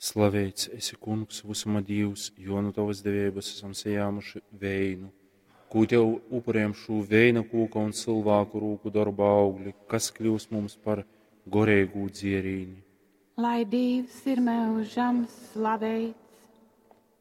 Slavēts esi kungs, visuma Dievs, jo no tavas devības esam sajāmuši veinu. Ko tev upurējam šo veina kūka un cilvēku rūku darba augļi, kas kļūs mums par gorēgu dzierīni. Lai Dievs ir mūžam slavēts.